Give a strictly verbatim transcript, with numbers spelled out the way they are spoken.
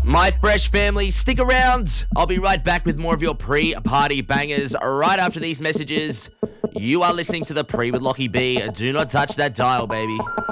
My fresh family, stick around. I'll be right back with more of your pre-party bangers right after these messages. You are listening to The Pre with Lockie B. Do not touch that dial, baby.